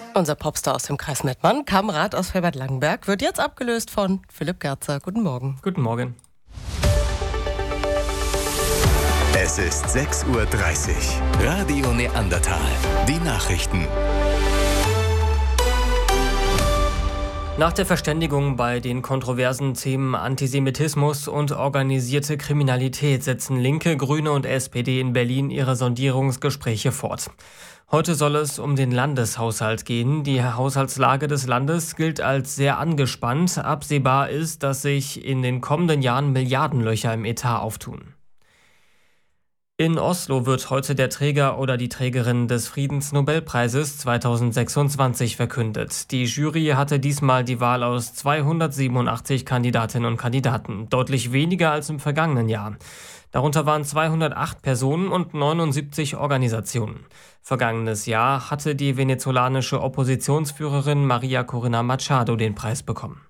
Unser Popstar aus dem Kreis Mettmann, Kamrat aus Felbert-Langenberg, wird jetzt abgelöst von Philipp Gerzer. Guten Morgen. Guten Morgen. Es ist 6:30 Uhr. Radio Neandertal. Die Nachrichten. Nach der Verständigung bei den kontroversen Themen Antisemitismus und organisierte Kriminalität setzen Linke, Grüne und SPD in Berlin ihre Sondierungsgespräche fort. Heute soll es um den Landeshaushalt gehen. Die Haushaltslage des Landes gilt als sehr angespannt. Absehbar ist, dass sich in den kommenden Jahren Milliardenlöcher im Etat auftun. In Oslo wird heute der Träger oder die Trägerin des Friedensnobelpreises 2026 verkündet. Die Jury hatte diesmal die Wahl aus 287 Kandidatinnen und Kandidaten, deutlich weniger als im vergangenen Jahr. Darunter waren 208 Personen und 79 Organisationen. Vergangenes Jahr hatte die venezolanische Oppositionsführerin Maria Corina Machado den Preis bekommen.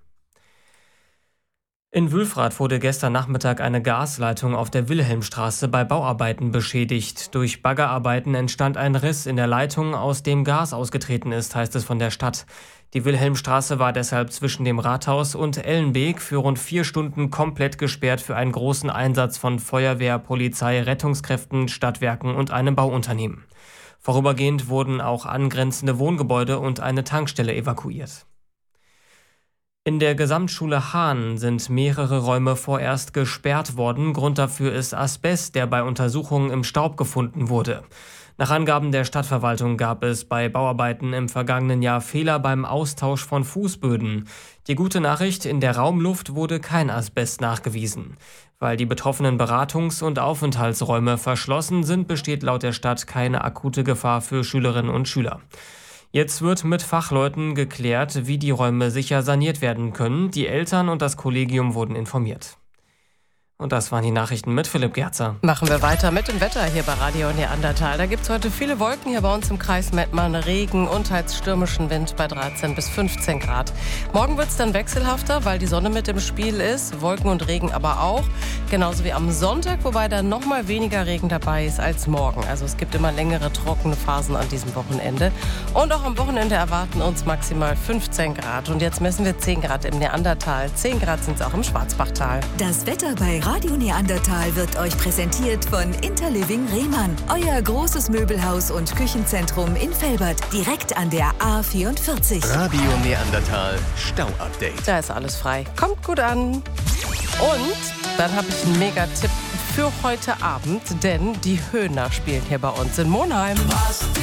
In Wülfrath wurde gestern Nachmittag eine Gasleitung auf der Wilhelmstraße bei Bauarbeiten beschädigt. Durch Baggerarbeiten entstand ein Riss in der Leitung, aus dem Gas ausgetreten ist, heißt es von der Stadt. Die Wilhelmstraße war deshalb zwischen dem Rathaus und Ellenbeek für rund 4 Stunden komplett gesperrt für einen großen Einsatz von Feuerwehr, Polizei, Rettungskräften, Stadtwerken und einem Bauunternehmen. Vorübergehend wurden auch angrenzende Wohngebäude und eine Tankstelle evakuiert. In der Gesamtschule Hahn sind mehrere Räume vorerst gesperrt worden. Grund dafür ist Asbest, der bei Untersuchungen im Staub gefunden wurde. Nach Angaben der Stadtverwaltung gab es bei Bauarbeiten im vergangenen Jahr Fehler beim Austausch von Fußböden. Die gute Nachricht: in der Raumluft wurde kein Asbest nachgewiesen. Weil die betroffenen Beratungs- und Aufenthaltsräume verschlossen sind, besteht laut der Stadt keine akute Gefahr für Schülerinnen und Schüler. Jetzt wird mit Fachleuten geklärt, wie die Räume sicher saniert werden können. Die Eltern und das Kollegium wurden informiert. Und das waren die Nachrichten mit Philipp Gerzer. Machen wir weiter mit dem Wetter hier bei Radio Neandertal. Da gibt es heute viele Wolken hier bei uns im Kreis Mettmann. Regen und teils stürmischen Wind bei 13 bis 15 Grad. Morgen wird es dann wechselhafter, weil die Sonne mit im Spiel ist. Wolken und Regen aber auch. Genauso wie am Sonntag, wobei dann noch mal weniger Regen dabei ist als morgen. Also es gibt immer längere trockene Phasen an diesem Wochenende. Und auch am Wochenende erwarten uns maximal 15 Grad. Und jetzt messen wir 10 Grad im Neandertal. 10 Grad sind es auch im Schwarzbachtal. Das Wetter bei Radio Neandertal wird euch präsentiert von Interliving Rehmann. Euer großes Möbelhaus und Küchenzentrum in Velbert, direkt an der A44. Radio Neandertal Stau-Update. Da ist alles frei. Kommt gut an. Und dann habe ich einen Mega-Tipp für heute Abend, denn die Höhner spielen hier bei uns in Monheim.